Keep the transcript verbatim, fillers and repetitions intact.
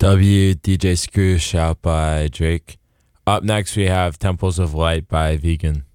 W, D J Screw, Shout by Drake. Up next, we have Temples of Light by Vegan.